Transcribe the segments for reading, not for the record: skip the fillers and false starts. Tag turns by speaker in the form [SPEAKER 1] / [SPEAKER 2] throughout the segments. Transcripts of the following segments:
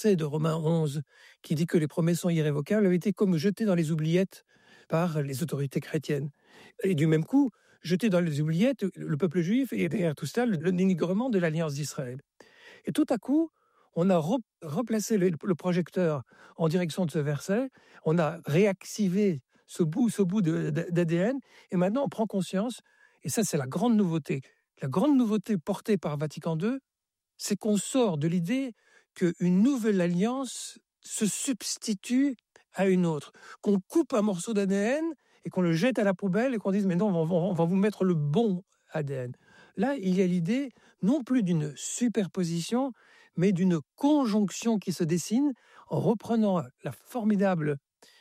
[SPEAKER 1] verset de Romains 11 qui dit que les promesses sont irrévocables avait été comme jeté dans les oubliettes par les autorités chrétiennes. Et du même coup, jeté dans les oubliettes le peuple juif et derrière tout ça, le dénigrement de l'alliance d'Israël. Et tout à coup, on a replacé le projecteur en direction de ce verset, on a réactivé ce bout d'ADN, et maintenant on prend conscience, et ça c'est la grande nouveauté. La grande nouveauté portée par Vatican II, c'est qu'on sort de l'idée qu'une nouvelle alliance se substitue à une autre, qu'on coupe un morceau d'ADN et qu'on le jette à la poubelle et qu'on dise mais non, on va vous mettre le bon ADN. Là, il y a l'idée non plus d'une superposition, mais d'une conjonction qui se dessine en reprenant la formidable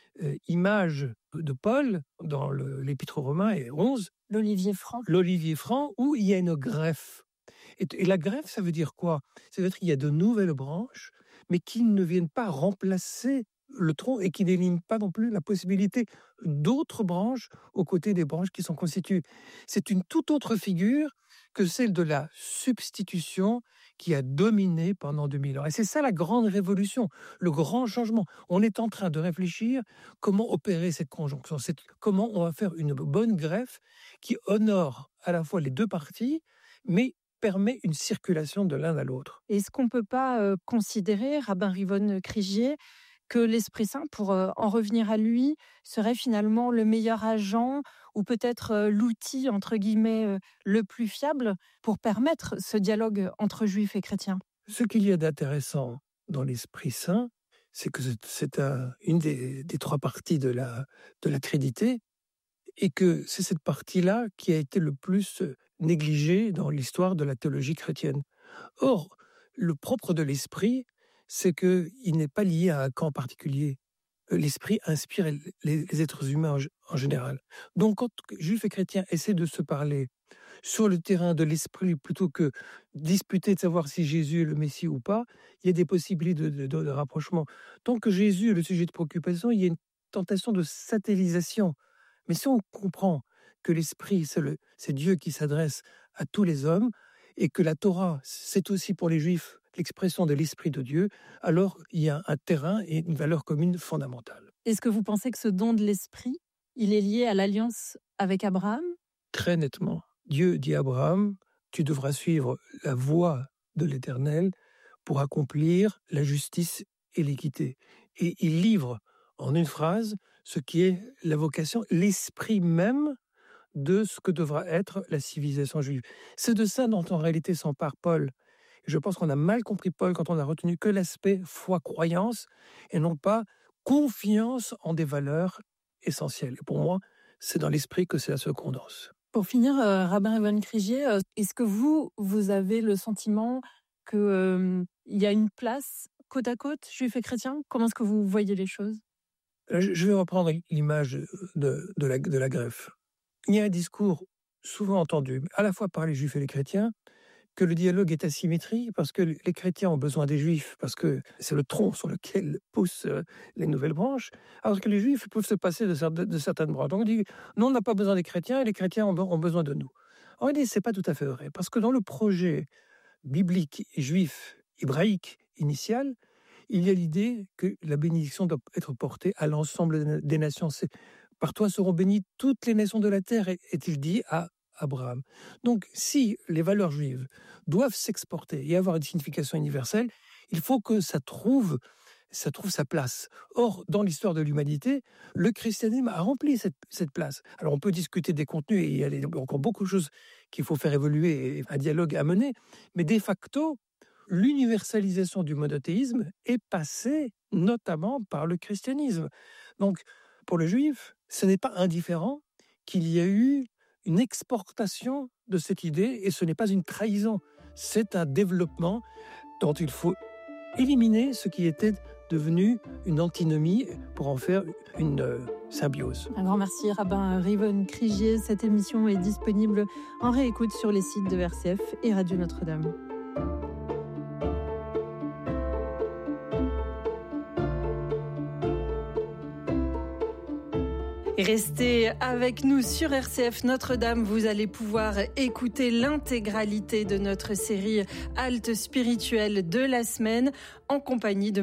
[SPEAKER 1] image de Paul dans l'Épître aux Romains et 11.
[SPEAKER 2] L'olivier franc.
[SPEAKER 1] L'olivier franc, où il y a une greffe. Et la greffe, ça veut dire quoi? Ça veut dire qu'il y a de nouvelles branches, mais qui ne viennent pas remplacer le tronc et qui n'éliminent pas non plus la possibilité d'autres branches aux côtés des branches qui sont constituées. C'est une toute autre figure que celle de la substitution qui a dominé pendant 2000 ans. Et c'est ça la grande révolution, le grand changement. On est en train de réfléchir comment opérer cette conjonction, comment on va faire une bonne greffe qui honore à la fois les deux parties, mais permet une circulation de l'un à l'autre.
[SPEAKER 2] Est-ce qu'on ne peut pas considérer, Rabbin Rivon Krigier, que l'Esprit Saint, pour en revenir à lui, serait finalement le meilleur agent ou peut-être l'outil, entre guillemets, le plus fiable pour permettre ce dialogue entre juifs et chrétiens?
[SPEAKER 1] Ce qu'il y a d'intéressant dans l'Esprit Saint, c'est que c'est une des trois parties de la Trinité, et que c'est cette partie-là qui a été le plus négligée dans l'histoire de la théologie chrétienne. Or, le propre de l'Esprit, c'est qu'il n'est pas lié à un camp particulier. L'Esprit inspire les êtres humains en général. Donc, quand juifs et chrétiens essaient de se parler sur le terrain de l'Esprit, plutôt que disputer de savoir si Jésus est le Messie ou pas, il y a des possibilités de rapprochement. Tant que Jésus est le sujet de préoccupation, il y a une tentation de satellisation. Mais si on comprend que l'Esprit, c'est Dieu qui s'adresse à tous les hommes, et que la Torah, c'est aussi pour les Juifs l'expression de l'Esprit de Dieu, alors il y a un terrain et une valeur commune fondamentale.
[SPEAKER 2] Est-ce que vous pensez que ce don de l'Esprit, il est lié à l'alliance avec Abraham?
[SPEAKER 1] Très nettement. Dieu dit à Abraham, tu devras suivre la voie de l'Éternel pour accomplir la justice et l'équité. Et il livre en une phrase ce qui est la vocation, l'esprit même de ce que devra être la civilisation juive. C'est de ça dont en réalité s'empare Paul. Je pense qu'on a mal compris Paul quand on a retenu que l'aspect foi-croyance et non pas confiance en des valeurs essentielles. Et pour moi, c'est dans l'esprit que cela se condense.
[SPEAKER 2] Pour finir, Rabbin Rivon Krigier, est-ce que vous avez le sentiment qu'il y a une place côte à côte, juifs et chrétiens? Comment est-ce que vous voyez les choses?
[SPEAKER 1] Je vais reprendre l'image de la greffe. Il y a un discours souvent entendu, à la fois par les juifs et les chrétiens, que le dialogue est asymétrique parce que les chrétiens ont besoin des juifs, parce que c'est le tronc sur lequel poussent les nouvelles branches, alors que les juifs peuvent se passer de certaines branches. Donc on dit, non, on n'a pas besoin des chrétiens et les chrétiens ont besoin de nous. En réalité, ce n'est pas tout à fait vrai, parce que dans le projet biblique, juif, hébraïque, initial, il y a l'idée que la bénédiction doit être portée à l'ensemble des nations. C'est, par toi seront bénies toutes les nations de la terre, est-il dit à Abraham. Donc, si les valeurs juives doivent s'exporter et avoir une signification universelle, il faut que ça trouve sa place. Or, dans l'histoire de l'humanité, le christianisme a rempli cette place. Alors, on peut discuter des contenus et il y a encore beaucoup de choses qu'il faut faire évoluer et un dialogue à mener, mais de facto, l'universalisation du monothéisme est passée notamment par le christianisme. Donc, pour le juif, ce n'est pas indifférent qu'il y a eu une exportation de cette idée, et ce n'est pas une trahison. C'est un développement dont il faut éliminer ce qui était devenu une antinomie pour en faire une symbiose.
[SPEAKER 2] Un grand merci, Rabbin Rivon Krigier. Cette émission est disponible en réécoute sur les sites de RCF et Radio Notre-Dame. Restez avec nous sur RCF Notre-Dame. Vous allez pouvoir écouter l'intégralité de notre série Halte spirituelle de la semaine en compagnie de